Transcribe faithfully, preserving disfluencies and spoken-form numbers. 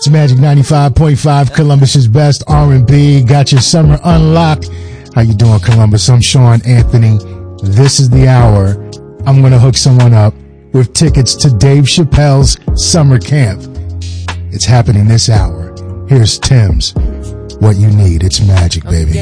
It's Magic ninety-five point five, Columbus's best R and B. Got your summer unlocked. How you doing, Columbus? I'm Sean Anthony. This is the hour. I'm going to hook someone up with tickets to Dave Chappelle's summer camp. It's happening this hour. Here's Tim's What You Need. It's Magic, baby.